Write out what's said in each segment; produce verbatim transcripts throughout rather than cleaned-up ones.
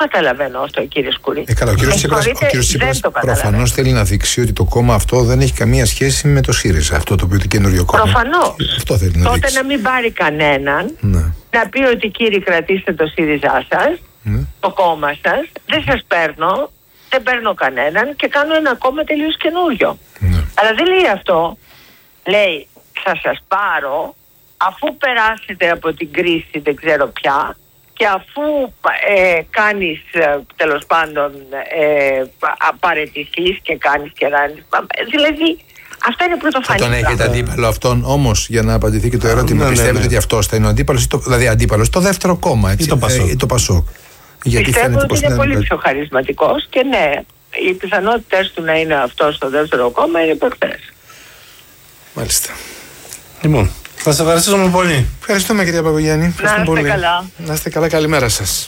καταλαβαίνω αυτό, κύριε Σκουρή. Ε, καλά, ο κύριος Τσίπρας, ο κύριος Τσίπρας προφανώς θέλει να δείξει ότι το κόμμα αυτό δεν έχει καμία σχέση με το ΣΥΡΙΖΑ, αυτό το οποίο το καινούριο κόμμα. Προφανώς. Αυτό θέλει να Τότε δείξει. να μην πάρει κανέναν, ναι. να πει ότι κύριοι κρατήστε το ΣΥΡΙΖΑ σας, ναι. το κόμμα σας, δεν σας παίρνω, δεν παίρνω κανέναν και κάνω ένα κόμμα τελείως καινούριο. Ναι. Αλλά δεν λέει αυτό. Λέει, θα σας πάρω αφού περάσετε από την κρίση δεν ξέρω πια και αφού ε, κάνεις τέλος πάντων ε, παραιτηθείς και κάνεις και κάνεις, δηλαδή αυτά είναι πρωτοφανή. Θα τον έχετε αντίπαλο αυτόν όμως, για να απαντηθεί και το ερώτημα, ναι, πιστεύετε ναι, ναι. ότι αυτός θα είναι ο αντίπαλος, δηλαδή αντίπαλος το δεύτερο κόμμα, έτσι, ή το Πασόκ. Ε, το Πασόκ. Γιατί πιστεύω ότι είναι πολύ πιο χαρισματικός και ναι, οι πιθανότητες του να είναι αυτός στο δεύτερο κόμμα είναι υπερκτές. Μάλιστα. Λοιπόν, θα σας ευχαριστήσουμε πολύ. Ευχαριστούμε, κυρία Παπαγιάννη. Να είστε πολύ. καλά. Να είστε καλά, καλημέρα σας.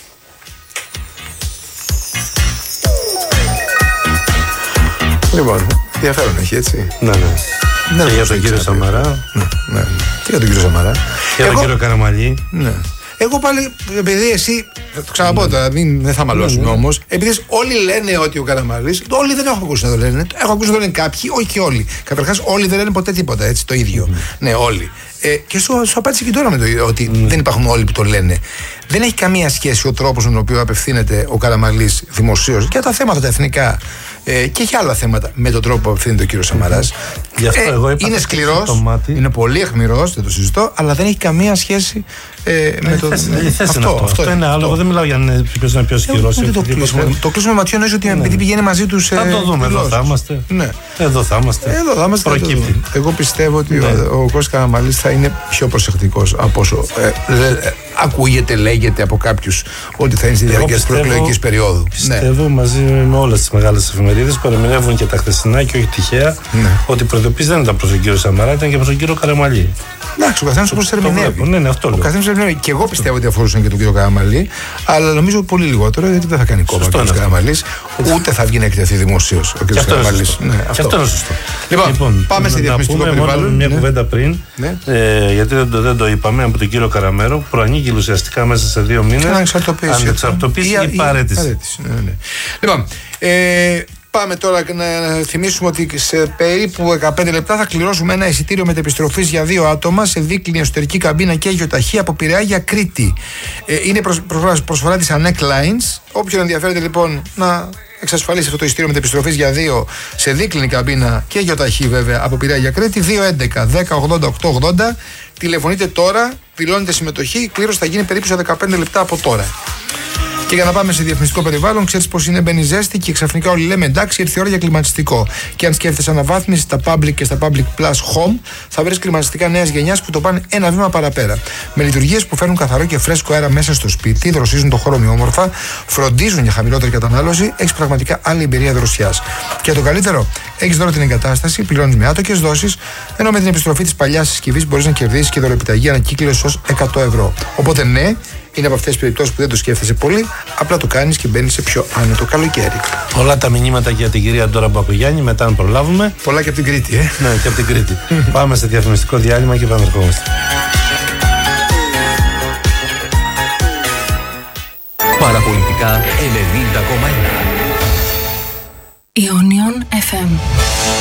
Λοιπόν, ενδιαφέρον έχει, έτσι. Ναι, ναι. Ναι, και για τον κύριο Σαμαρά. Ναι, ναι. Και για τον κύριο Σαμαρά. Και για τον κύριο Καραμαλή. Ναι. Εγώ πάλι, επειδή εσύ, θα το ξαναπώ τώρα, δεν θα μαλώσουμε όμως, επειδή όλοι λένε ότι ο Καραμαλής, όλοι δεν έχω ακούσει να το λένε, έχω ακούσει να το λένε κάποιοι, όχι και όλοι. Καταρχάς, όλοι δεν λένε ποτέ τίποτα, έτσι, το ίδιο. Mm. Ναι, όλοι. Ε, και σου, σου απάντησε και τώρα με το ίδιο, ότι mm. δεν υπάρχουν όλοι που το λένε. Δεν έχει καμία σχέση ο τρόπος με τον οποίο απευθύνεται ο Καραμαλής δημοσίως για τα θέματα τα εθνικά ε, και για άλλα θέματα με τον τρόπο που απευθύνεται ο κύριος Σαμαράς. Mm. Ε, εγώ είναι σκληρός, είναι πολύ αιχμηρός, δεν το συζητώ, αλλά δεν έχει καμία σχέση ε, με το. Αυτό, αυτό, αυτό είναι άλλο. Εγώ δεν μιλάω για ποιος είναι πιο ισχυρός. Το κλείσουμε ματιών νομίζω ότι επειδή πηγαίνει μαζί τους. Θα το δούμε, εδώ θα είμαστε. Εδώ θα είμαστε. Προκύπτει. Εγώ πιστεύω ότι ο Κώστας Καραμαλής θα είναι πιο προσεκτικός από όσο ακούγεται, λέγεται από κάποιους ότι θα είναι στη διάρκεια της προεκλογικής περίοδου. Πιστεύω μαζί με όλες τις μεγάλες εφημερίδες που ερμηνεύουν και τα χθεσινά και όχι τυχαία ότι η προειδοποίηση δεν ήταν προς τον κύριο Σαμαρά, ήταν και προς τον κύριο Καραμαλή. Εντάξει, ο καθένας όπως ερμηνεύει. Ναι, ναι, αυτό λέω. Ο καθένας ερμηνεύει. Και εγώ πιστεύω ότι αφορούσαν και τον κύριο Καραμαλή, αλλά νομίζω πολύ λιγότερο, γιατί δεν θα κάνει κόμμα ο κύριος Καραμαλής, ούτε θα βγει να εκτεθεί δημοσίως ο κύριος Καραμαλής. Αυτό είναι σωστό. Λοιπόν, πάμε στη διαφημιστικό περιβάλλον. Μια κουβέντα πριν, γιατί δεν το είπαμε, από τον κύριο Καραμέρο, που προανήγγειλε ουσιαστικά μέσα σε δύο μήνες ανεξαρτοποίηση ή παραίτηση. Λοιπόν, πάμε τώρα να θυμίσουμε ότι σε περίπου δεκαπέντε λεπτά θα κληρώσουμε ένα εισιτήριο μετεπιστροφής για δύο άτομα σε δίκλινη εσωτερική καμπίνα και αγιοταχή από Πειραιά για Κρήτη. Ε, είναι προσφορά, προσφορά της Anec Lines. Όποιον ενδιαφέρεται λοιπόν να εξασφαλίσει αυτό το εισιτήριο μετεπιστροφής για δύο σε δίκλινη καμπίνα και αγιοταχή βέβαια από Πειραιά για Κρήτη, δύο έντεκα δέκα ογδόντα οκτώ ογδόντα. Τηλεφωνείτε τώρα, δηλώνετε συμμετοχή. Η κλήρωση θα γίνει περίπου σε δεκαπέντε λεπτά από τώρα. Και για να πάμε σε διαφημιστικό περιβάλλον, ξέρεις πως είναι, μπαίνει ζέστη και ξαφνικά όλοι λέμε εντάξει, ήρθε η ώρα για κλιματιστικό. Και αν σκέφτεσαι αναβάθμιση στα public και στα public plus home, θα βρεις κλιματιστικά νέας γενιάς που το πάνε ένα βήμα παραπέρα. Με λειτουργίες που φέρνουν καθαρό και φρέσκο αέρα μέσα στο σπίτι, δροσίζουν το χώρο με όμορφα, φροντίζουν για χαμηλότερη κατανάλωση, έχεις πραγματικά άλλη εμπειρία δροσιάς. Και το καλύτερο, έχεις δώρο την εγκατάσταση, πληρώνεις με άτοκες δόσεις, ενώ με την επιστροφή της παλιάς συσκευής μπορείς να κερδίσεις και δωρεπιταγή ανακύκλωση ως εκατό ευρώ. Οπότε ναι, είναι από αυτές τις περιπτώσεις που δεν το σκέφτεσαι πολύ, απλά το κάνεις και μπαίνεις σε πιο άνετο καλοκαίρι. Όλα τα μηνύματα για την κυρία Ντόρα Μπακογιάννη, μετά να προλάβουμε. Πολλά και από την Κρήτη, ε. Ναι, και από την Κρήτη. Πάμε σε διαφημιστικό διάλειμμα και επανερχόμαστε. Παραπολιτικά ενενήντα κόμμα ένα. Ionion εφ εμ.